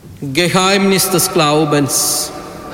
Geheimnis des Glaubens.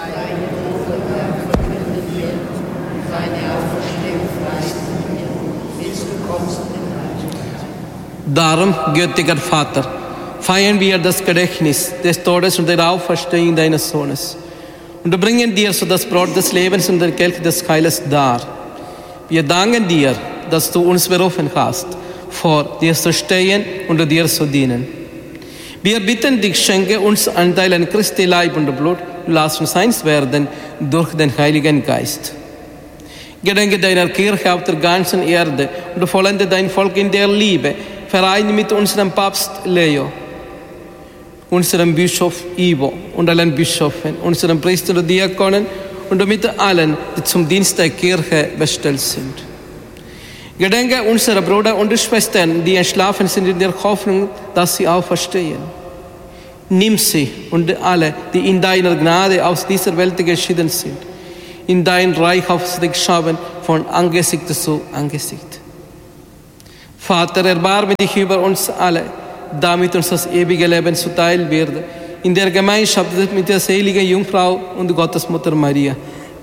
Darum, gütiger Vater, feiern wir das Gedächtnis des Todes und der Auferstehung deines Sohnes und bringen dir so das Brot des Lebens und der Kelch des Heiles dar. Wir danken dir, dass du uns berufen hast, vor dir zu stehen und dir zu dienen. Wir bitten dich, schenke uns Anteil an Christi Leib und Blut, lass uns eins werden durch den Heiligen Geist. Gedenke deiner Kirche auf der ganzen Erde und vollende dein Volk in der Liebe, vereine mit unserem Papst Leo, unserem Bischof Ivo und allen Bischöfen, unseren Priestern und Diakonen und mit allen, die zum Dienst der Kirche bestellt sind. Gedenke unserer Brüder und Schwestern, die entschlafen sind in der Hoffnung, dass sie auferstehen. Nimm sie und alle, die in deiner Gnade aus dieser Welt geschieden sind, in dein Reich auf sich schauen, von Angesicht zu Angesicht. Vater, erbarme dich über uns alle, damit uns das ewige Leben zuteil wird, in der Gemeinschaft mit der seligen Jungfrau und Gottesmutter Maria.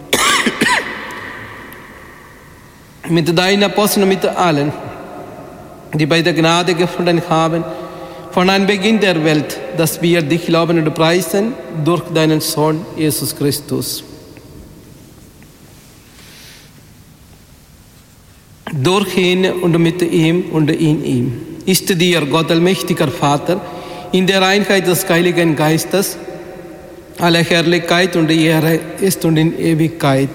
Mit deinen Aposteln und mit allen, die bei der Gnade gefunden haben, von Anbeginn der Welt, dass wir dich loben und preisen durch deinen Sohn Jesus Christus. Durch ihn und mit ihm und in ihm ist dir, Gott allmächtiger Vater, in der Einheit des Heiligen Geistes, alle Herrlichkeit und Ehre ist und in Ewigkeit.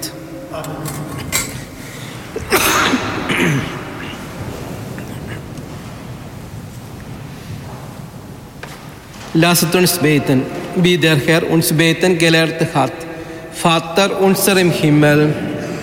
Lasst uns beten, wie der Herr uns beten gelehrt hat. Vater unser im Himmel,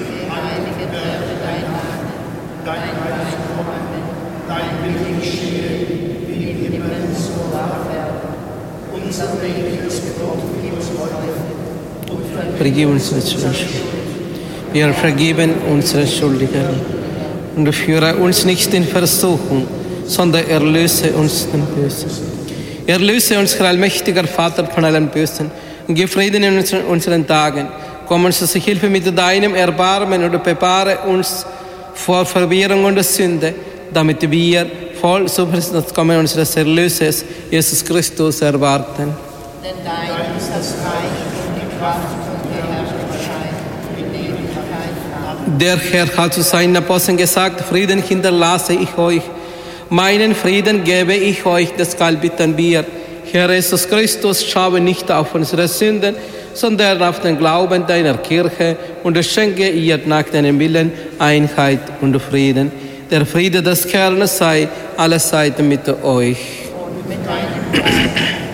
vergib uns unsere Schuld. Wir vergeben unsere Schuldigen und führe uns nicht in Versuchung, sondern erlöse uns den Bösen. Erlöse uns, Herr allmächtiger Vater, von allem Bösen und gib Frieden in unseren Tagen. Komm uns zu Hilfe mit deinem Erbarmen und bewahre uns vor Verwirrung und Sünde, damit wir voll Zuversicht das Kommen unseres Erlösers, Jesus Christus, erwarten. Denn dein ist das Reich und die Kraft und die Herrlichkeit in Ewigkeit. Der Herr hat zu seinen Aposteln gesagt, Frieden hinterlasse ich euch, meinen Frieden gebe ich euch, deshalb bitten wir, Herr Jesus Christus, schaue nicht auf unsere Sünden, sondern auf den Glauben deiner Kirche und schenke ihr nach deinem Willen Einheit und Frieden. Der Friede des Herrn sei alle Seiten mit euch. Und mit deinem Geist.